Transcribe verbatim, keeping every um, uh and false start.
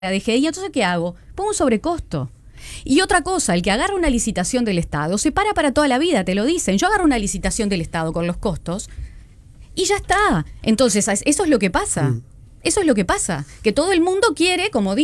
dejé y entonces ¿qué hago? Pongo un sobrecosto. Y otra cosa, el que agarra una licitación del Estado se para para toda la vida, te lo dicen. Yo agarro una licitación del Estado con los costos y ya está. Entonces, eso es lo que pasa. Mm. Eso es lo que pasa. Que todo el mundo quiere, como